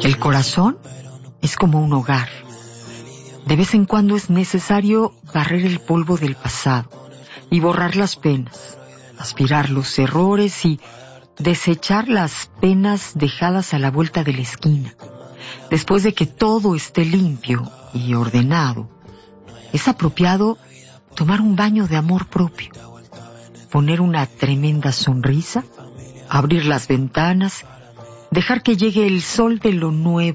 El corazón es como un hogar. De vez en cuando es necesario barrer el polvo del pasado y borrar las penas, aspirar los errores y desechar las penas dejadas a la vuelta de la esquina. Después de que todo esté limpio y ordenado, es apropiado tomar un baño de amor propio, poner una tremenda sonrisa, abrir las ventanas, dejar que llegue el sol de lo nuevo